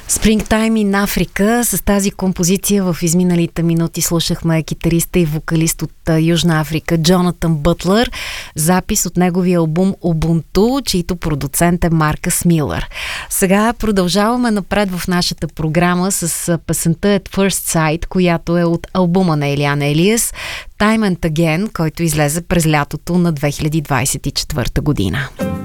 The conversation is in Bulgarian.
Springtime in Africa. С тази композиция в изминалите минути слушахме китариста и вокалист от Южна Африка Джонатан Бътлър. Запис от неговия албум Ubuntu, чийто продуцент е Маркъс Милър. Сега продължаваме напред в нашата програма с песента At First Sight, която е от албума на Елиан Елиас Time and Again, който излезе през лятото на 2024 година.